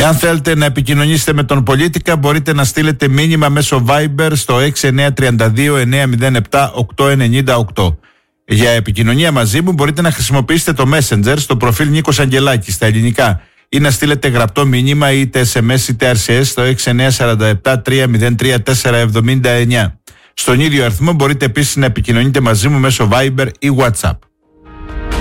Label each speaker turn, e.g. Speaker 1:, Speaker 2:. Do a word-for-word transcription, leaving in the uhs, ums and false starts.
Speaker 1: Εάν θέλετε να επικοινωνήσετε με τον Πολίτικα, μπορείτε να στείλετε μήνυμα μέσω Viber στο έξι εννιά τρία δύο εννιά μηδέν επτά οκτώ εννιά οκτώ. Για επικοινωνία μαζί μου μπορείτε να χρησιμοποιήσετε το Messenger στο προφίλ Νίκος Αγγελάκης στα ελληνικά ή να στείλετε γραπτό μήνυμα είτε ες εμ ες είτε αρ σι ες στο έξι εννιά τέσσερα επτά τρία μηδέν τρία τέσσερα επτά εννιά. Στον ίδιο αριθμό μπορείτε επίσης να επικοινωνείτε μαζί μου μέσω Viber ή WhatsApp.